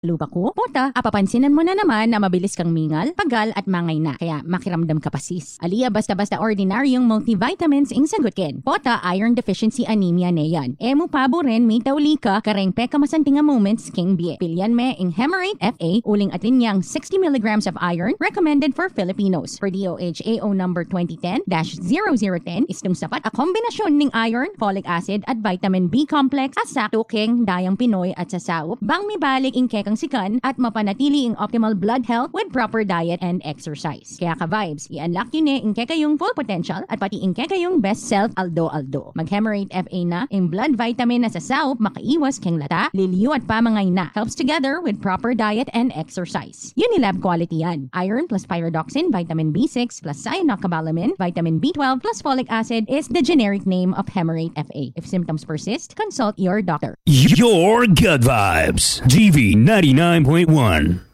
Lupa ko, puta, apapansinan mo na naman na mabilis kang mingal, pagal at mangay na. Kaya makiramdam ka pa sis. Aliya basta-basta ordinaryong multivitamins ing sagutkin. Pota iron deficiency anemia na yan. Emu pabo rin may tawli ka kareng peka masantinga moments king bie. Pilyan me ing Hemarate FA uling atin niyang 60 mg of iron recommended for Filipinos. Per DOH AO number 2010-0010 istong sapat a kombinasyon ning iron, folic acid at vitamin B complex at sakto king dayang Pinoy at sasaup bang mibalik ing kekang sikan at mapanatili ang optimal blood health with proper diet and exercise. Kaya ka-vibes, i-unlock yun in kekayong full potential at pati in kekayong best self aldo-aldo. Mag-Hemarate FA na, in blood vitamin na sa saup, makaiwas keng lata, liliw at pamangay na. Helps together with proper diet and exercise. Unilab quality yan. Iron plus pyridoxine, vitamin B6 plus cyanocobalamin, vitamin B12 plus folic acid is the generic name of Hemarate FA. If symptoms persist, consult your doctor. Your Good Vibes, GV 99.1.